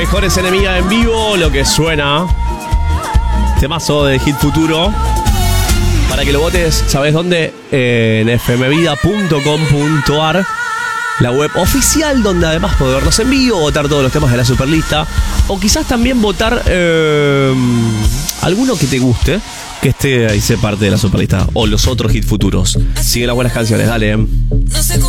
Mejores Enemigas en vivo, lo que suena. Temazo de Hit Futuro. Para que lo votes, ¿sabes dónde? En fmvida.com.ar, la web oficial, donde además podés verlos en vivo, votar todos los temas de la Superlista. O quizás también votar alguno que te guste, que esté ahí, sea parte de la Superlista. O los otros Hit Futuros. Sigue las buenas canciones, dale.